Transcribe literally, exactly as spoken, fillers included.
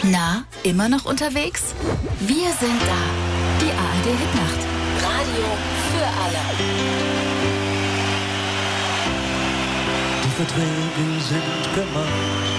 Na, immer noch unterwegs? Wir sind da. Die A R D Hitnacht. Radio für alle. Die Verträge sind gemacht.